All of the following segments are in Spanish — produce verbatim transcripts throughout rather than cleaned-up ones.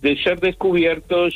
de ser descubiertos,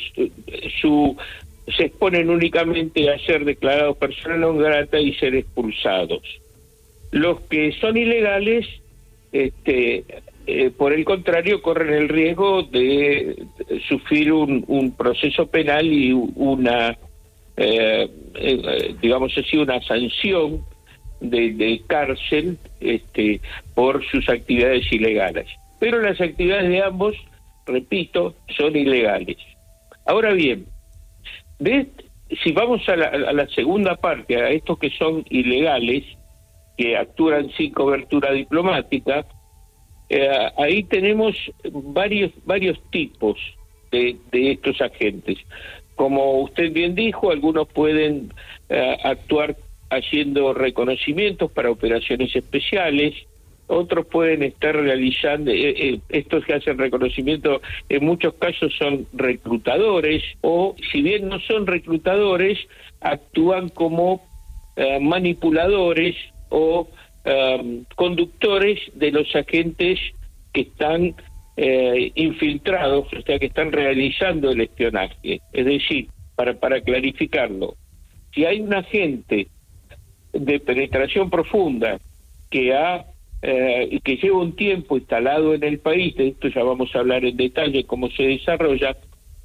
su se exponen únicamente a ser declarados persona non grata y ser expulsados. Los que son ilegales, este, eh, por el contrario, corren el riesgo de sufrir un, un proceso penal y una, eh, eh, digamos así, una sanción de, de cárcel este, por sus actividades ilegales. Pero las actividades de ambos, repito, son ilegales. Ahora bien, de, si vamos a la, a la segunda parte, a estos que son ilegales, que actúan sin cobertura diplomática, eh, ahí tenemos varios varios tipos de, de estos agentes. Como usted bien dijo, algunos pueden eh, actuar haciendo reconocimientos para operaciones especiales, otros pueden estar realizando, eh, eh, estos que hacen reconocimiento en muchos casos son reclutadores, o si bien no son reclutadores, actúan como eh, manipuladores o um, conductores de los agentes que están eh, infiltrados, o sea, que están realizando el espionaje. Es decir, para, para clarificarlo, si hay un agente de penetración profunda que ha eh, y que lleva un tiempo instalado en el país, de esto ya vamos a hablar en detalle cómo se desarrolla,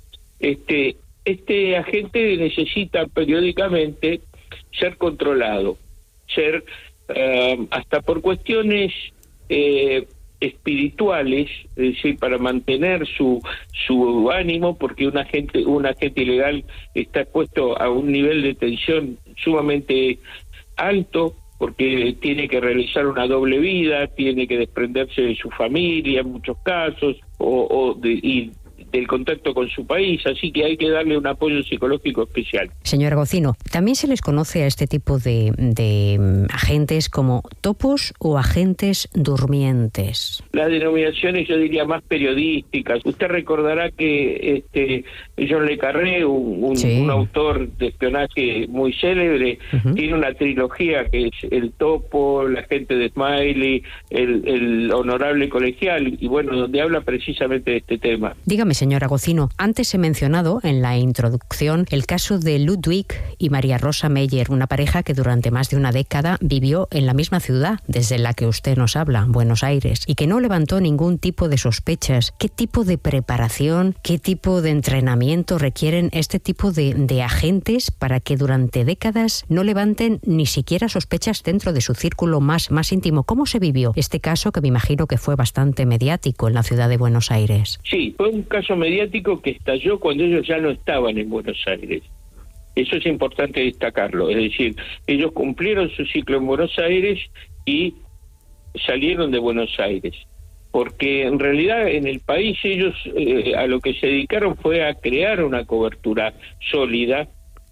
este, este agente necesita periódicamente ser controlado, ser Uh, hasta por cuestiones eh, espirituales, es decir, para mantener su su ánimo, porque un agente un agente ilegal está expuesto a un nivel de tensión sumamente alto, porque tiene que realizar una doble vida, tiene que desprenderse de su familia en muchos casos, o, o de, y del contacto con su país, así que hay que darle un apoyo psicológico especial. Señor Agocino, ¿también se les conoce a este tipo de, de agentes como topos o agentes durmientes? Las denominaciones, yo diría, más periodísticas. Usted recordará que este John le Carré, un, un, sí. un autor de espionaje muy célebre, uh-huh. tiene una trilogía que es El Topo, La Gente de Smiley, el, el Honorable Colegial, y bueno, donde habla precisamente de este tema. Dígame, señor Agocino, antes he mencionado en la introducción el caso de Ludwig y María Rosa Meyer, una pareja que durante más de una década vivió en la misma ciudad desde la que usted nos habla, Buenos Aires, y que no levantó ningún tipo de sospechas. ¿Qué tipo de preparación, qué tipo de entrenamiento requieren este tipo de, de agentes para que durante décadas no levanten ni siquiera sospechas dentro de su círculo más, más íntimo? ¿Cómo se vivió este caso, que me imagino que fue bastante mediático en la ciudad de Buenos Aires? Sí, fue un caso mediático que estalló cuando ellos ya no estaban en Buenos Aires. Eso es importante destacarlo, es decir, ellos cumplieron su ciclo en Buenos Aires y salieron de Buenos Aires, porque en realidad en el país ellos eh, a lo que se dedicaron fue a crear una cobertura sólida,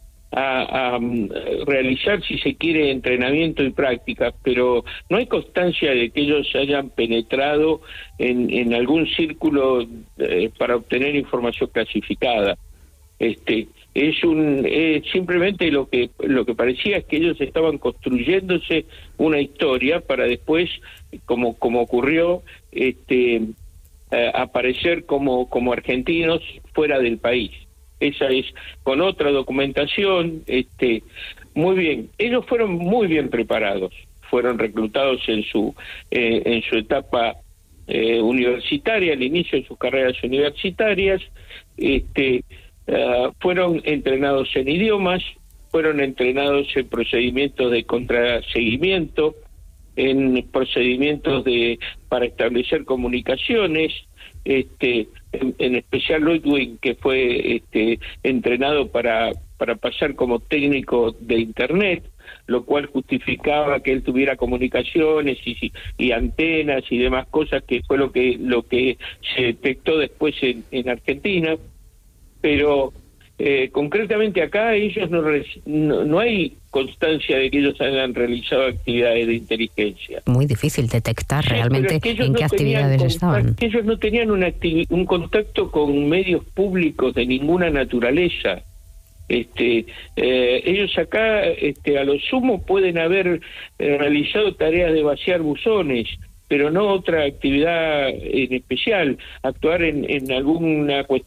a, a realizar, si se quiere, entrenamiento y prácticas, pero no hay constancia de que ellos hayan penetrado en, en algún círculo eh, para obtener información clasificada. Este es un eh, simplemente lo que lo que parecía es que ellos estaban construyéndose una historia para después, como como ocurrió, este eh, aparecer como como argentinos fuera del país. Esa es con otra documentación. Este muy bien, ellos fueron muy bien preparados, fueron reclutados en su eh, en su etapa eh, universitaria, al inicio de sus carreras universitarias. Este Uh, fueron entrenados en idiomas, fueron entrenados en procedimientos de contraseguimiento, en procedimientos de para establecer comunicaciones, este en, en especial Ludwig, que fue este entrenado para para pasar como técnico de internet, lo cual justificaba que él tuviera comunicaciones y, y antenas y demás cosas, que fue lo que lo que se detectó después en, en Argentina. Pero eh, concretamente acá ellos no, no no hay constancia de que ellos hayan realizado actividades de inteligencia. Muy difícil detectar sí, realmente es que en no qué actividades estaban. Que ellos no tenían una activi- un contacto con medios públicos de ninguna naturaleza. Este, eh, ellos acá, este, a lo sumo pueden haber eh, realizado tareas de vaciar buzones, pero no otra actividad en especial, actuar en, en alguna cuestión